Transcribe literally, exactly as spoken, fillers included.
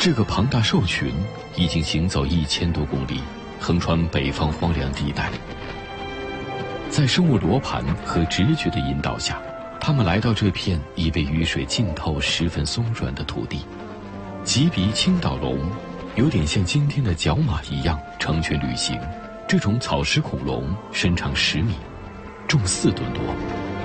这个庞大兽群已经行走一千多公里，横穿北方荒凉地带。在生物罗盘和直觉的引导下，他们来到这片已被雨水浸透、十分松软的土地。棘鼻青岛龙有点像今天的角马一样成群旅行。这种草食恐龙身长十米，重四吨多。